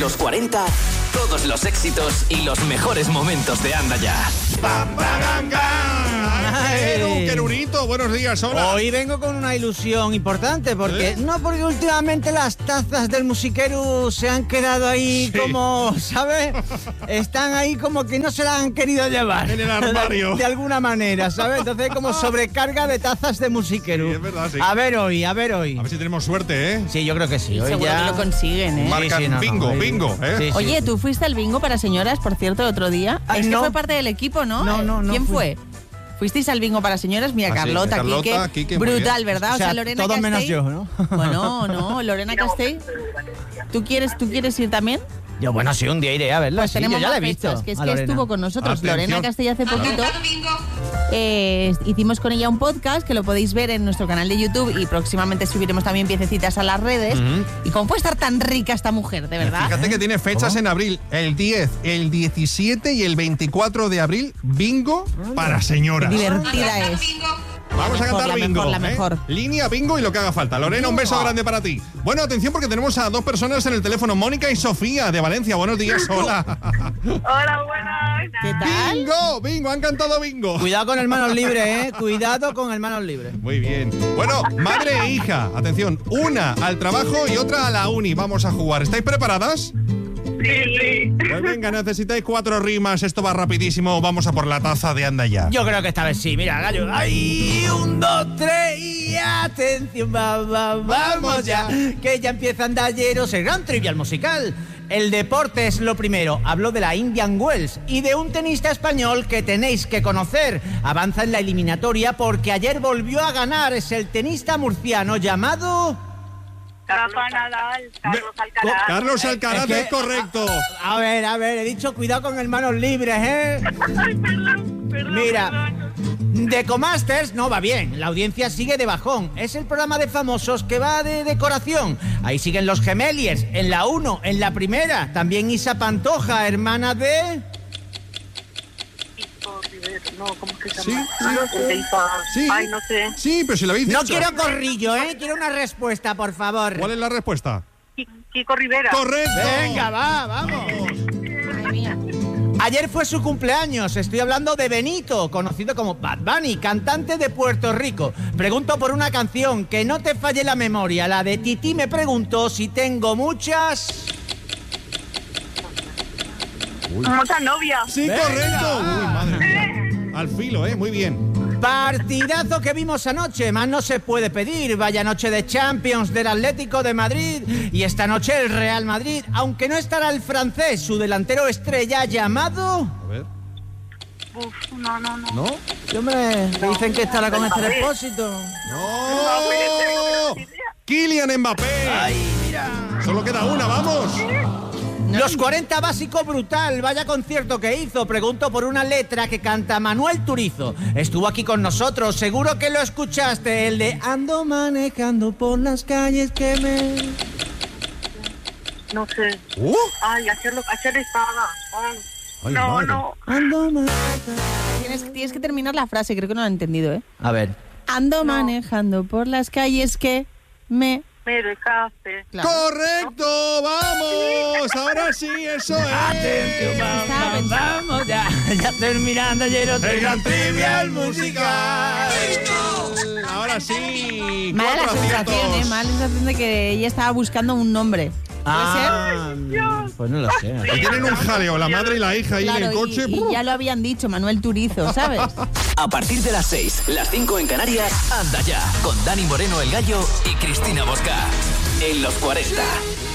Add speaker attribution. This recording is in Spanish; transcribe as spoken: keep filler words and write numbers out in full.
Speaker 1: los cuarenta, todos los éxitos y los mejores momentos de Anda Ya.
Speaker 2: Ay, Querurito, buenos días, hola.
Speaker 3: Hoy vengo con una ilusión importante, porque
Speaker 2: ¿Eh?
Speaker 3: no porque últimamente las tazas del musiquero se han quedado ahí
Speaker 2: sí.
Speaker 3: como, ¿sabes? Están ahí como que no se las han querido llevar.
Speaker 2: En el armario.
Speaker 3: De, de alguna manera, ¿sabes? Entonces hay como sobrecarga de tazas de musiquero.
Speaker 2: Sí, es verdad, sí.
Speaker 3: A ver hoy, a ver hoy.
Speaker 2: A ver si tenemos suerte, ¿eh?
Speaker 3: Sí, yo creo que sí. Hoy
Speaker 4: Seguro
Speaker 3: ya...
Speaker 4: que lo consiguen, ¿eh?
Speaker 2: Marcan
Speaker 3: Sí, sí, no,
Speaker 2: bingo,
Speaker 3: no,
Speaker 2: bingo, ¿eh?
Speaker 3: Sí, sí.
Speaker 4: Oye, tú fuiste al bingo para señoras, por cierto, el otro día.
Speaker 3: Ay,
Speaker 4: es que
Speaker 3: no.
Speaker 4: fue parte del equipo, ¿no?
Speaker 3: No, no, no
Speaker 4: ¿Quién
Speaker 3: fui.
Speaker 4: fue? Fuisteis al bingo para señoras, mira,
Speaker 2: Ah, sí,
Speaker 4: Carlota,
Speaker 2: Carlota,
Speaker 4: Quique,
Speaker 2: Quique, muy
Speaker 4: brutal,
Speaker 2: bien.
Speaker 4: ¿verdad?
Speaker 3: O sea,
Speaker 4: Lorena
Speaker 3: todos
Speaker 4: Castell.
Speaker 3: menos yo, ¿no?
Speaker 4: Bueno, no, Lorena Castell. ¿Tú quieres, ¿Tú quieres ir también?
Speaker 3: Yo, bueno, sí, un día iré a verla.
Speaker 4: Pues
Speaker 3: sí,
Speaker 4: tenemos
Speaker 3: yo ya la he
Speaker 4: más
Speaker 3: visto.
Speaker 4: fechas, que es
Speaker 3: a
Speaker 4: que
Speaker 3: Lorena.
Speaker 4: estuvo con nosotros
Speaker 2: Atención.
Speaker 4: Lorena Castell hace poquito. Eh, hicimos con ella un podcast que lo podéis ver en nuestro canal de YouTube y próximamente subiremos también piececitas a las redes.
Speaker 2: Ujú.
Speaker 4: ¿Y cómo puede estar tan rica esta mujer, de verdad?
Speaker 2: Fíjate que tiene fechas
Speaker 3: ¿Cómo?
Speaker 2: en abril, el diez, el diecisiete y el veinticuatro de abril, bingo para señoras.
Speaker 4: Qué divertida es.
Speaker 2: Vamos a
Speaker 4: mejor,
Speaker 2: cantar
Speaker 4: la
Speaker 2: bingo.
Speaker 4: mejor, la
Speaker 2: ¿eh?
Speaker 4: mejor.
Speaker 2: Línea bingo y lo que haga falta. Lorena, un beso grande para ti. Bueno, atención porque tenemos a dos personas en el teléfono, Mónica y Sofía de Valencia. Buenos días, hola.
Speaker 5: Hola, buenas.
Speaker 4: ¿Qué tal?
Speaker 2: Bingo, bingo, han cantado bingo.
Speaker 3: Cuidado con el manos libres, ¿eh? Cuidado con el manos libres.
Speaker 2: Muy bien. Bueno, madre e hija, atención, una al trabajo y otra a la uni. Vamos a jugar. ¿Estáis preparadas?
Speaker 5: Sí, sí.
Speaker 2: Pues venga, necesitáis cuatro rimas, esto va rapidísimo, vamos a por la taza de Anda Ya.
Speaker 3: Yo creo que esta vez sí. Mira, gallo. ¡Ay! Un, dos, tres y atención, va, va, vamos ya. Que ya empieza Andalleros, el gran trivial musical. El deporte es lo primero. Hablo de la Indian Wells y de un tenista español que tenéis que conocer. Avanza en la eliminatoria porque ayer volvió a ganar. Es el tenista murciano llamado...
Speaker 5: Rafa Nadal, Carlos
Speaker 2: Me-
Speaker 5: Alcaraz.
Speaker 2: Carlos Alcaraz
Speaker 3: Es que-
Speaker 2: es correcto.
Speaker 3: A ver, a ver, he dicho cuidado con el manos libres, ¿eh?
Speaker 5: Ay, perdón, perdón,
Speaker 3: Mira,
Speaker 5: perdón.
Speaker 3: Decomasters no va bien, la audiencia sigue de bajón. Es el programa de famosos que va de decoración. Ahí siguen los Gemeliers, en la uno, en la primera. También Isa Pantoja, hermana de...
Speaker 5: Kiko Rivero, no, ¿cómo se llama?
Speaker 2: Sí, sí.
Speaker 5: No sé, Isa.
Speaker 2: Sí.
Speaker 5: Ay, no sé.
Speaker 2: Sí, pero si lo habéis
Speaker 3: No
Speaker 2: dicho.
Speaker 3: quiero corrillo, ¿eh? Quiero una respuesta, por favor.
Speaker 2: ¿Cuál es la respuesta?
Speaker 5: Ki- Kiko Rivera.
Speaker 2: ¡Correcto!
Speaker 3: Venga, va, vamos.
Speaker 4: Madre mía.
Speaker 3: Ayer fue su cumpleaños, estoy hablando de Benito, conocido como Bad Bunny, cantante de Puerto Rico. Pregunto por una canción, que no te falle la memoria, la de Titi me preguntó si tengo muchas...
Speaker 5: Mucha novia.
Speaker 2: Sí,
Speaker 3: Venga.
Speaker 2: correcto. Uy, madre mía. Al filo, ¿eh? Muy bien.
Speaker 3: Partidazo que vimos anoche, más no se puede pedir. Vaya noche de Champions del Atlético de Madrid y esta noche el Real Madrid, aunque no estará el francés, su delantero estrella llamado...
Speaker 2: A ver.
Speaker 5: Uf, no, no, no.
Speaker 2: ¿No?
Speaker 3: Sí, hombre, dicen que estará con este depósito.
Speaker 2: ¡No! ¡Kylian Mbappé!
Speaker 3: Ay, mira.
Speaker 2: Solo queda una, vamos.
Speaker 3: Los cuarenta básico brutal, vaya concierto que hizo. Pregunto por una letra que canta Manuel Turizo. Estuvo aquí con nosotros, seguro que lo escuchaste. El de ando manejando por las calles que me...
Speaker 5: No sé.
Speaker 2: Uh,
Speaker 5: Ay, hacerlo, hacer estaba. Ay.
Speaker 2: Ay,
Speaker 5: no,
Speaker 2: madre.
Speaker 5: no.
Speaker 3: Ando manejando...
Speaker 4: Tienes, tienes que terminar la frase, creo que no la he entendido, ¿eh?
Speaker 3: A ver.
Speaker 4: Ando
Speaker 5: No.
Speaker 4: manejando por las calles que me...
Speaker 5: Me dejaste.
Speaker 4: Claro.
Speaker 2: ¡Correcto! ¡Vamos! Ahora sí, eso es.
Speaker 3: Atención, vamos, vamos, ya, ya terminando ayer otro
Speaker 2: El gran trivial
Speaker 3: musical.
Speaker 2: Ahora sí.
Speaker 4: Mala la
Speaker 2: cuatro
Speaker 4: sensación,
Speaker 2: aciertos.
Speaker 4: ¿eh? Mala la sensación de que ella estaba buscando un nombre. ¿Puede
Speaker 3: Ah, pues no lo sé.
Speaker 2: Y tienen un jaleo, la madre y la hija ahí
Speaker 4: ser?
Speaker 2: en el
Speaker 4: Claro,
Speaker 2: coche.
Speaker 4: y, y ya lo habían dicho, Manuel Turizo, ¿sabes?
Speaker 1: A partir de las seis, las cinco en Canarias, Anda Ya, con Dani Moreno el Gallo y Cristina Bosca. En los cuarenta.